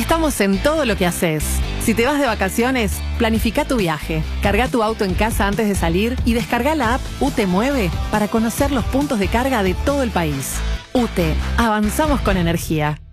Estamos en todo lo que haces. Si te vas de vacaciones, planifica tu viaje. Carga tu auto en casa antes de salir y descarga la app UTE Mueve para conocer los puntos de carga de todo el país. UTE, avanzamos con energía.